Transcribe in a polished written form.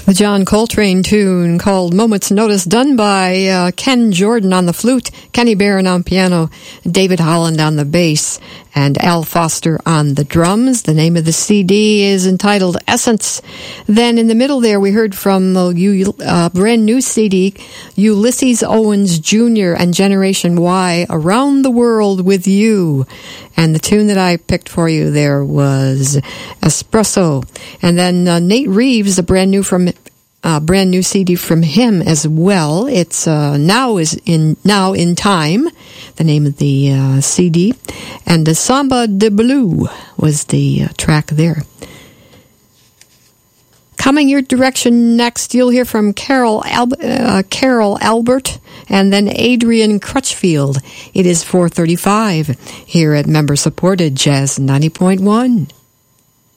The John Coltrane tune called Moment's Notice, done by Ken Jordan on the flute, Kenny Barron on piano, David Holland on the bass, and Al Foster on the drums. The name of the CD is entitled Essence. Then in the middle there we heard from a brand new CD, Ulysses Owens Jr. and Generation Y, Around the World with You. And the tune that I picked for you there was Espresso. And then Nate Reeves, a brand new CD from him as well. It's Now in Time, the name of the CD. And the Samba de Blue was the track there. Coming your direction next, you'll hear from Carol Albert and then Adrian Crutchfield. It is 4:35 here at member-supported Jazz 90.1.